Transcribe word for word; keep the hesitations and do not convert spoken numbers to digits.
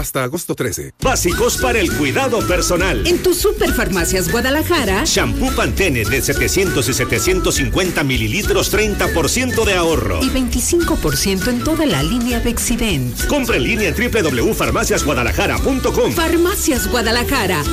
hasta agosto trece. Básicos para el cuidado personal. En tu Superfarmacias Guadalajara. Shampoo Pantene de setecientos y setecientos cincuenta mililitros, treinta por ciento de ahorro. Y veinticinco por ciento en toda la línea Bexident. Compra en línea en doble u doble u doble u punto farmacias guadalajara punto com. Farmacias Guadalajara,